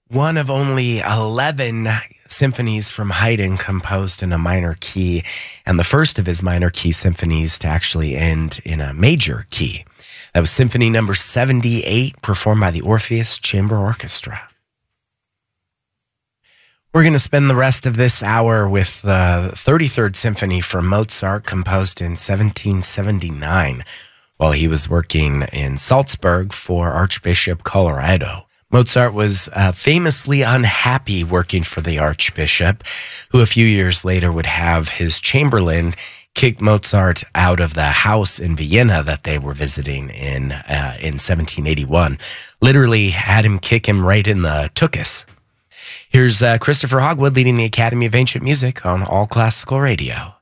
One of only 11 symphonies from Haydn composed in a minor key, and the first of his minor key symphonies to actually end in a major key. That was Symphony number 78, performed by the Orpheus Chamber Orchestra. We're going to spend the rest of this hour with the 33rd Symphony from Mozart, composed in 1779, while he was working in Salzburg for Archbishop Colloredo. Mozart was famously unhappy working for the Archbishop, who a few years later would have his chamberlain kick Mozart out of the house in Vienna that they were visiting in 1781. Literally had him kick him right in the tuchus. Here's Christopher Hogwood leading the Academy of Ancient Music on All Classical Radio.